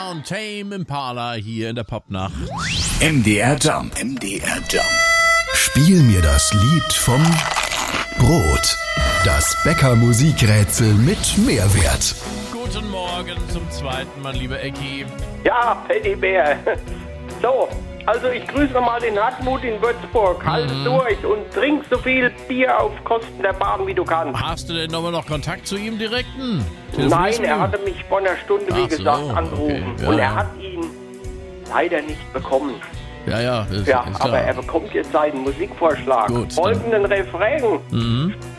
und Tame Impala hier in der Popnacht. MDR Jump. MDR Jump. Spiel mir das Lied vom Brot. Das Bäcker-Musikrätsel mit Mehrwert. Guten Morgen zum zweiten Mal, lieber Ecki. Ja, Teddybär. So, also ich grüße nochmal den Hartmut in Würzburg. Halt durch und trink so viel Bier auf Kosten der Bahn, wie du kannst. Hast du denn noch Kontakt zu ihm direkten? Nein, er hatte mich vor einer Stunde, wie gesagt, angerufen. Okay. Ja, und er hat ihn leider nicht bekommen. Ja, ist Ja, klar. aber er bekommt jetzt seinen Musikvorschlag. Gut, Folgenden Refrain.